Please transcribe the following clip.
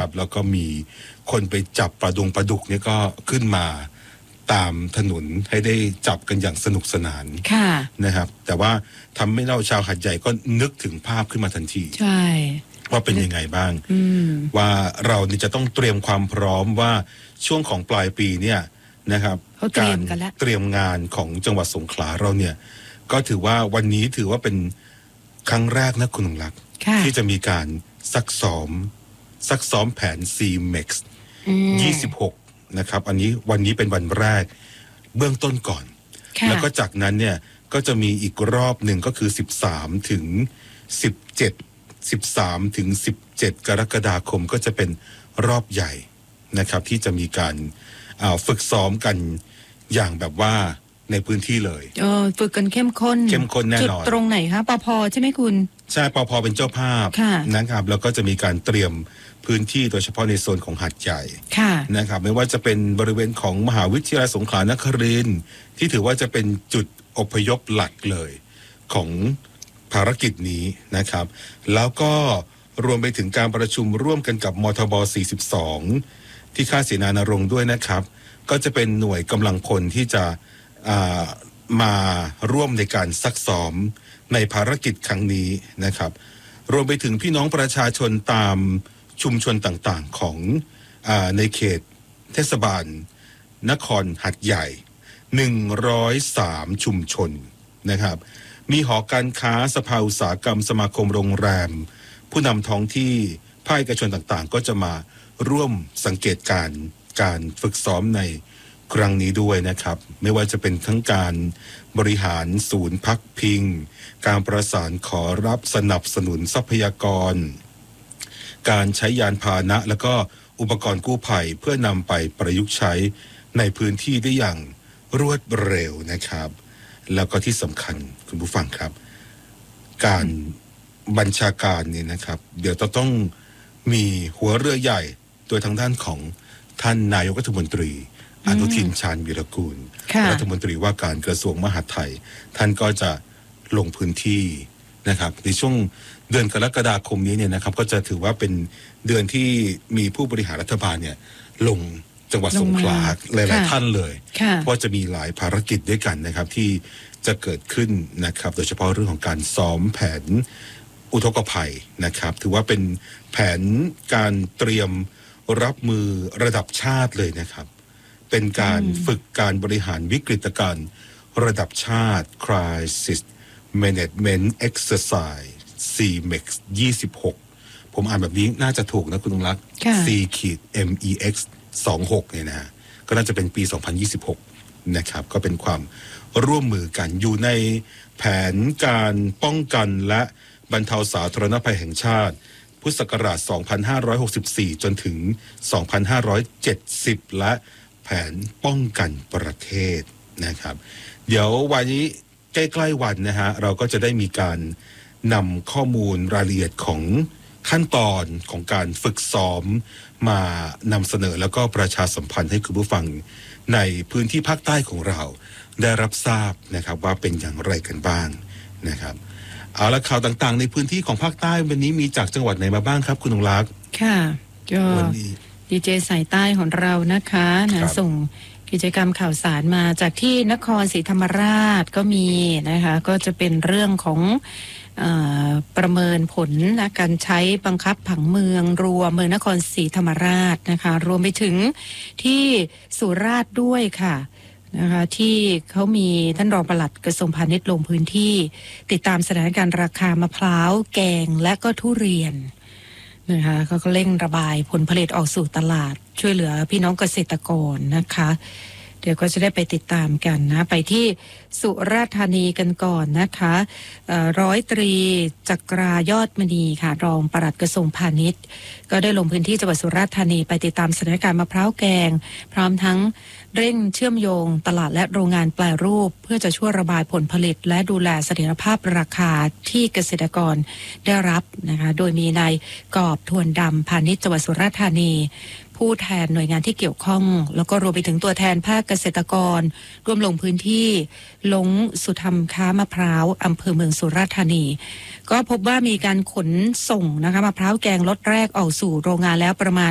นะครับแล้วก็มีคนไปจับปลาดุกเนี่ยก็ขึ้นมาตามถนนให้ได้จับกันอย่างสนุกสนานนะครับแต่ว่าทำให้เราชาวหาดใหญ่ก็นึกถึงภาพขึ้นมาทันทีใช่ว่าเป็นยังไงบ้างว่าเราเนี่ยจะต้องเตรียมความพร้อมว่าช่วงของปลายปีเนี่ยนะครับการเตรียมงานของจังหวัดสงขลาเราเนี่ยก็ถือว่าวันนี้ถือว่าเป็นครั้งแรกนะคุณหงลักษณ์ที่จะมีการซักซ้อมแผน CMEX 26นะครับอันนี้วันนี้เป็นวันแรกเบื้องต้นก่อนแล้วก็จากนั้นเนี่ยก็จะมีอีกรอบหนึ่งก็คือ13 ถึง 17 กรกฎาคมก็จะเป็นรอบใหญ่นะครับที่จะมีการฝึกซ้อมกันอย่างแบบว่าในพื้นที่เลยฝึกกันเข้มข้นแน่นอนจุดตรงไหนคะปภใช่ไหมคุณใช่ปภเป็นเจ้าภาพนะครับแล้วก็จะมีการเตรียมพื้นที่โดยเฉพาะในโซนของหาดใหญ่นะครับไม่ว่าจะเป็นบริเวณของมหาวิทยาลัยสงขลานครินทร์ที่ถือว่าจะเป็นจุดอพยพหลักเลยของภารกิจนี้นะครับแล้วก็รวมไปถึงการประชุมร่วมกันกับมทบ42ที่ค่ายเสนานรงค์ด้วยนะครับก็จะเป็นหน่วยกำลังพลที่จะมาร่วมในการซักซ้อมในภารกิจครั้งนี้นะครับรวมไปถึงพี่น้องประชาชนตามชุมชนต่างๆของในเขตเทศบาลนครหาดใหญ่103ชุมชนนะครับมีหอการค้าสภาอุตสาหกรรมสมาคมโรงแรมผู้นำท้องที่ภาคเอกชนต่างๆก็จะมาร่วมสังเกตการฝึกซ้อมในครั้งนี้ด้วยนะครับไม่ว่าจะเป็นทั้งการบริหารศูนย์พักพิงการประสานขอรับสนับสนุนทรัพยากรการใช้ยานพาหนะแล้วก็อุปกรณ์กู้ภัยเพื่อนำไปประยุกต์ใช้ในพื้นที่ได้อย่างรวดเร็วนะครับแล้วก็ที่สำคัญคุณผู้ฟังครับการบัญชาการเนี่ยนะครับเดี๋ยวต้องมีหัวเรือใหญ่โดยทางด้านของท่านนายกรัฐมนตรีอนุทินชาญวีรกูลรัฐมนตรีว่าการกระทรวงมหาดไทยท่านก็จะลงพื้นที่นะครับในช่วงเดือนกรกฎาคมนี้เนี่ยนะครับก็จะถือว่าเป็นเดือนที่มีผู้บริหารรัฐบาลเนี่ยลงจังหวัดสงขลาหลายๆท่านเลยเพราะจะมีหลายภารกิจด้วยกันนะครับที่จะเกิดขึ้นนะครับโดยเฉพาะเรื่องของการซ้อมแผนอุทกภัยนะครับถือว่าเป็นแผนการเตรียมรับมือระดับชาติเลยนะครับเป็นการฝึกการบริหารวิกฤตการณ์ระดับชาติ Crisis Management Exercise CMEX 26ผมอ่านแบบนี้น่าจะถูกนะคุณลุงรัก C-MEX 26เนี่ยนะก็น่าจะเป็นปี2026นะครับก็เป็นความร่วมมือกันอยู่ในแผนการป้องกันและบรรเทาสาธารณภัยแห่งชาติพุทธศักราช2564จนถึง2570และแผนป้องกันประเทศนะครับเดี๋ยววันนี้ใกล้ๆวันนะฮะเราก็จะได้มีการนำข้อมูลรายละเอียดของขั้นตอนของการฝึกซ้อมมานำเสนอแล้วก็ประชาสัมพันธ์ให้คุณผู้ฟังในพื้นที่ภาคใต้ของเราได้รับทราบนะครับว่าเป็นอย่างไรกันบ้างนะครับเอาละข่าวต่างๆในพื้นที่ของภาคใต้วันนี้มีจากจังหวัดไหนมาบ้างครับคุณนงลักษณ์ค่ะก็ดีเจสายใต้ของเรานะคะส่งกิจกรรมข่าวสารมาจากที่นครศรีธรรมราชก็มีนะคะก็จะเป็นเรื่องของประเมินผลและการใช้บังคับผังเมืองรัวเมืองนครศรีธรรมราชนะคะรวมไปถึงที่สุราษฎร์ด้วยค่ะนะคะที่เขามีท่านรองปลัดกระทรวงพาณิชย์ลงพื้นที่ติดตามสถานการณ์ราคามะพร้าวแกงและก็ทุเรียนนะคะเขาก็เร่งระบายผลผลิตออกสู่ตลาดช่วยเหลือพี่น้องเกษตรกรนะคะเดี๋ยวก็จะได้ไปติดตามกันนะไปที่สุราษฎร์ธานีกันก่อนนะคะร้อยตรีจักรายอดมณีค่ะรองปลัดกระทรวงพาณิชย์ก็ได้ลงพื้นที่จังหวัดสุราษฎร์ธานีไปติดตามสถานการณ์มะพร้าวแกงพร้อมทั้งเร่งเชื่อมโยงตลาดและโรงงานแปรรูปเพื่อจะช่วยระบายผลผลิตและดูแลเสถียรภาพราคาที่เกษตรกรได้รับนะคะโดยมีนายกอบทวนดำพาณิชย์จังหวัดสุราษฎร์ธานีผู้แทนหน่วยงานที่เกี่ยวข้องแล้วก็รวมไปถึงตัวแทนภาคเกษตรกรร่วมลงพื้นที่ลงสุธรรมค้ามะพร้าวอำเภอเมืองสุราษฎร์ธานีก็พบว่ามีการขนส่งนะคะมะพร้าวแกงล็อตแรกออกสู่โรงงานแล้วประมาณ